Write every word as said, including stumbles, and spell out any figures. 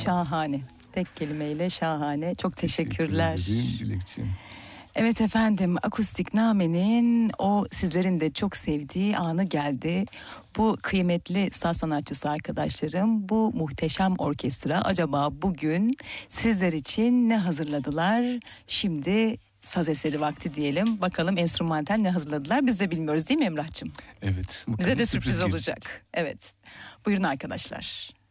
şahane. Tek kelimeyle şahane. Çok teşekkürler. Teşekkür ederim Dilekçim. Evet efendim, Akustik Name'nin o sizlerin de çok sevdiği anı geldi. Bu kıymetli saz sanatçısı arkadaşlarım, bu muhteşem orkestra acaba bugün sizler için ne hazırladılar? Şimdi saz eseri vakti diyelim. Bakalım enstrümantal ne hazırladılar, biz de bilmiyoruz değil mi Emrah'cığım? Evet. Bize de sürpriz sürpriz olacak. Evet. Buyurun arkadaşlar.